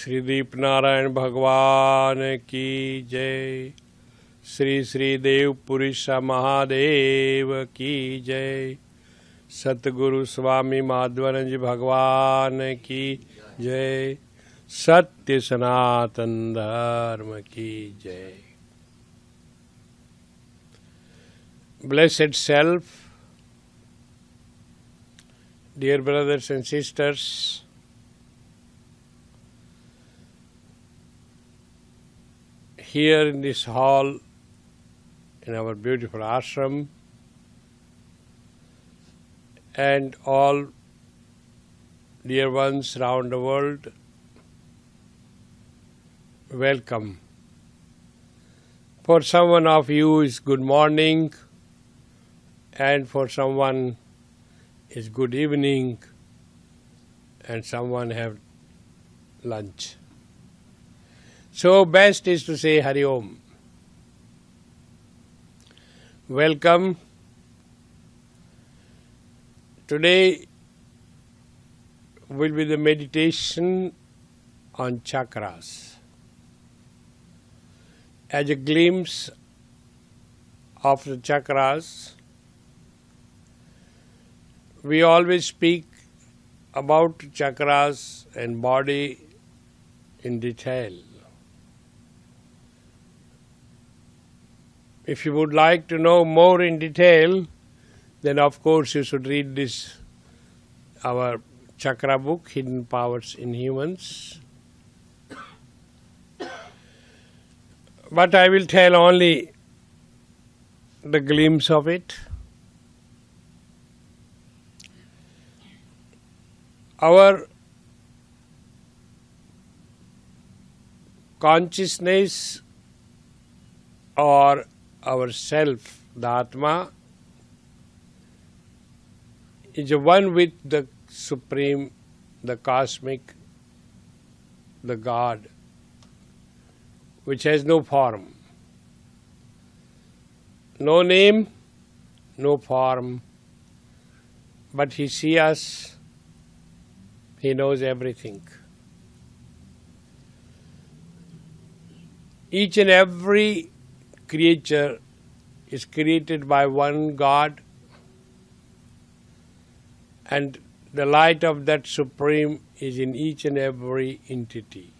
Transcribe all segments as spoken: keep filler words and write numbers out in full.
श्री दीप नारायण भगवान की जय। श्री श्री देव पुरुष महादेव की जय। सतगुरु स्वामी माधवानंद भगवान की जय। सत्य सनातन धर्म की जय। Blessed self, dear brothers and sisters, here in this hall, in our beautiful ashram, and all dear ones round the world, welcome. For someone of you is good morning, and for someone is good evening, and someone have lunch. So best is to say Hari Om. Welcome. Today will be the meditation on chakras. As a glimpse of the chakras, we always speak about chakras and body in detail. If you would like to know more in detail, then of course you should read this, our chakra book, Hidden Powers in Humans. But I will tell only the glimpse of it. Our consciousness or our self, the Atma, is one with the Supreme, the Cosmic, the God, which has no form, no name, no form, but He sees us. He knows everything. Each and every creature is created by one God, and the light of that Supreme is in each and every entity.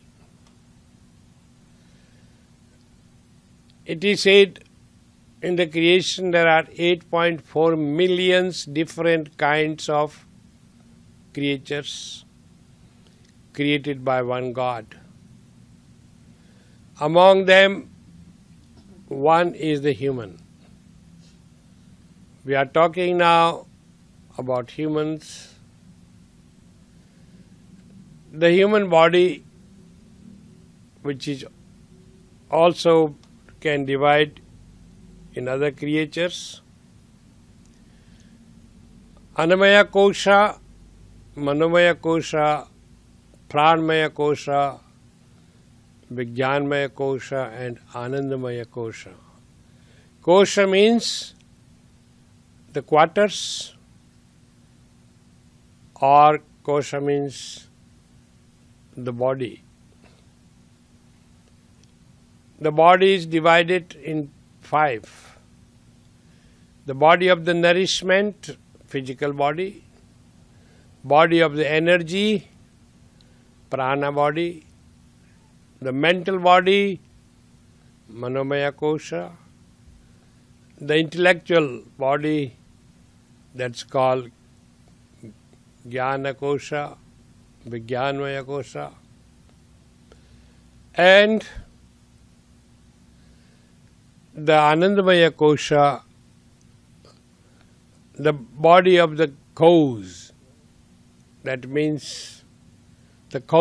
It is said in the creation there are eight point four millions different kinds of creatures created by one God. Among them, one is the human. We are talking now about humans. The human body, which is also can divide in other creatures. Annamaya kosha, Manomaya kosha, Pranmaya kosha, Vijnanmaya kosha, and Anandamaya kosha. Kosha means the quarters, or kosha means the body. The body is divided in five. The body of the nourishment, physical body. Body of the energy, prana body. The mental body, manomaya kosha. The intellectual body, that's called jnana kosha, vijnanmaya kosha. And the anandamaya kosha, the body of the cause. That means the cause